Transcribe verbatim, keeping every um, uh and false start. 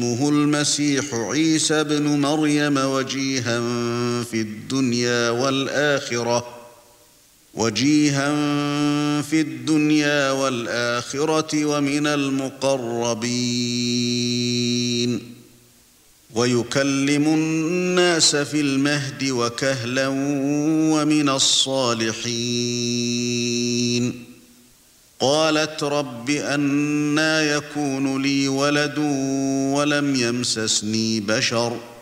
اسمه المسيح عيسى ابن مريم وجيها في الدنيا والآخرة وجيها في الدنيا والآخرة ومن المقربين ويكلم الناس في المهد وكهلا ومن الصالحين قالت رب أنى يكون لي ولد ولم يمسسني بشر